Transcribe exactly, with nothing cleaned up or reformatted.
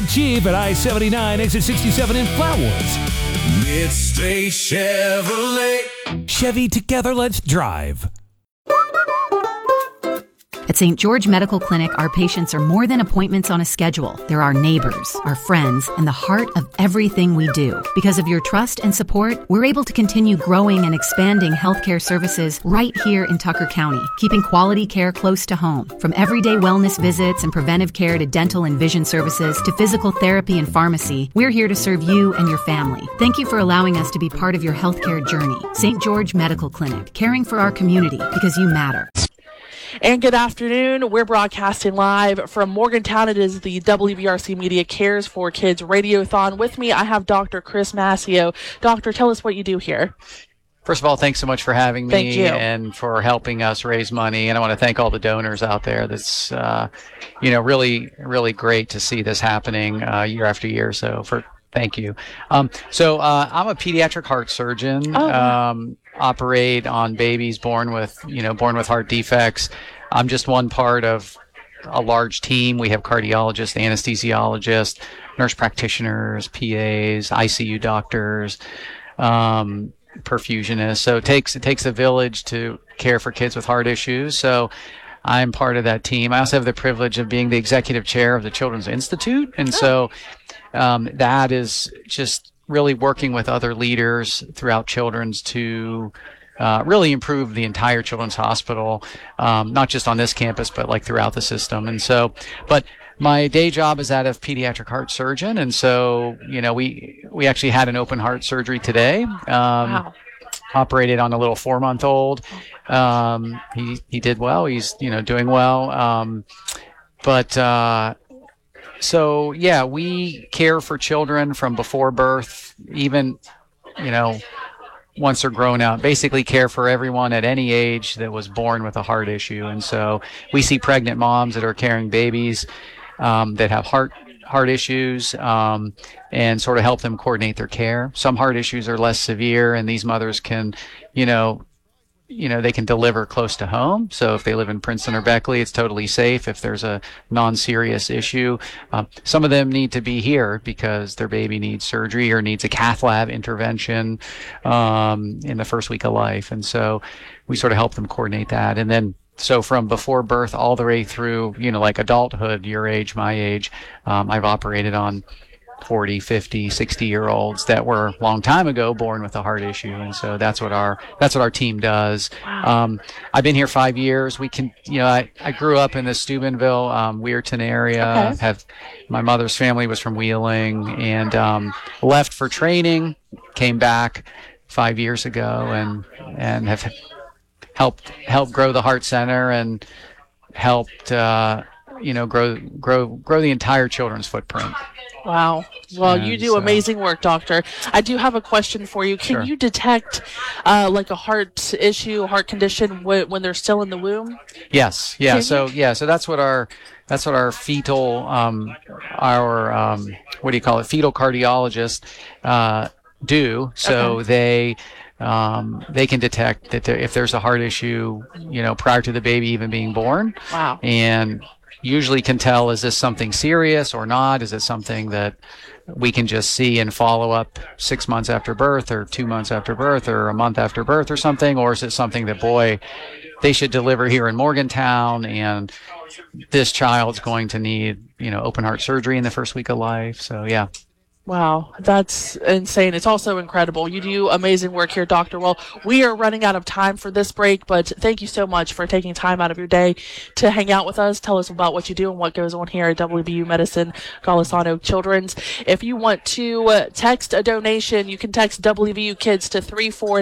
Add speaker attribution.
Speaker 1: Chief at I seventy-nine, exit sixty-seven in Flatwoods.
Speaker 2: Midstate Chevrolet.
Speaker 1: Chevy, together, let's drive.
Speaker 3: At Saint George Medical Clinic, our patients are more than appointments on a schedule. They're our neighbors, our friends, and the heart of everything we do. Because of your trust and support, we're able to continue growing and expanding healthcare services right here in Tucker County, keeping quality care close to home. From everyday wellness visits and preventive care to dental and vision services to physical therapy and pharmacy, we're here to serve you and your family. Thank you for allowing us to be part of your healthcare journey. Saint George Medical Clinic, caring for our community because you matter.
Speaker 4: And good afternoon. We're broadcasting live from Morgantown. It is the W B R C Media Cares for Kids Radiothon. With me, I have Doctor Chris Mascio. Doctor, tell us what you do here.
Speaker 5: First of all, thanks so much for having me
Speaker 4: Thank you.
Speaker 5: and for helping us raise money. And I want to thank all the donors out there. That's, uh, you know, really, really great to see this happening uh, year after year. So for thank you. Um, so uh, I'm a pediatric heart surgeon.
Speaker 4: Oh, wow.
Speaker 5: um, operate on babies born with, you know, born with heart defects. I'm just one part of a large team. We have cardiologists, anesthesiologists, nurse practitioners, P As, I C U doctors, um, perfusionists. So it takes it takes a village to care for kids with heart issues. So I'm part of that team. I also have the privilege of being the executive chair of the Children's Institute, and so um, that is just really working with other leaders throughout Children's to uh, really improve the entire Children's Hospital, um, not just on this campus, but like throughout the system. And so, but my day job is that of pediatric heart surgeon. And so, you know, we, we actually had an open heart surgery today. Um,
Speaker 4: Wow.
Speaker 5: Operated on a little four month old. Um, he, he did well. He's, you know, doing well. Um, but, uh, So, yeah, we care for children from before birth, even, you know, once they're grown up, basically care for everyone at any age that was born with a heart issue. And so we see pregnant moms that are carrying babies um, that have heart heart issues um, and sort of help them coordinate their care. Some heart issues are less severe, and these mothers can, you know, you know, they can deliver close to home. So if they live in Princeton or Beckley, it's totally safe if there's a non-serious issue. Um, some of them need to be here because their baby needs surgery or needs a cath lab intervention um, in the first week of life. And so we sort of help them coordinate that. And then so from before birth all the way through, you know, like adulthood, your age, my age, um, I've operated on forty, fifty, sixty year olds that were a long time ago born with a heart issue. And so that's what our, that's what our team does.
Speaker 4: Wow.
Speaker 5: Um, I've been here five years. We can, you know, I, I grew up in the Steubenville, um, Weirton area.
Speaker 4: Okay.
Speaker 5: Have, my mother's family was from Wheeling and, um, left for training, came back five years ago and, and have helped, helped grow the Heart Center and helped, uh, you know, grow, grow, grow the entire children's footprint.
Speaker 4: Wow. Well,
Speaker 5: And
Speaker 4: you do
Speaker 5: so-
Speaker 4: amazing work, Doctor. I do have a question for you. Can
Speaker 5: Sure.
Speaker 4: you detect uh, like a heart issue, heart condition w- when they're still in the womb?
Speaker 5: Yes. Yeah.
Speaker 4: Can
Speaker 5: So yeah. So that's what our that's what our fetal um, our um, what do you call it? Fetal cardiologists uh, do. So
Speaker 4: Okay.
Speaker 5: they um, they can detect that there, if there's a heart issue, you know, prior to the baby even being born,
Speaker 4: Wow.
Speaker 5: and usually can tell, is this something serious or not? Is it something that we can just see and follow up six months after birth or two months after birth or a month after birth or something? Or is it something that, boy, they should deliver here in Morgantown and this child's going to need, you know, open heart surgery in the first week of life? So, yeah.
Speaker 4: Wow, that's insane. It's also incredible. You do amazing work here, Doctor. Well, we are running out of time for this break, but thank you so much for taking time out of your day to hang out with us. Tell us about what you do and what goes on here at W B U Medicine Golisano Children's. If you want to uh, text a donation, you can text W B U Kids to three four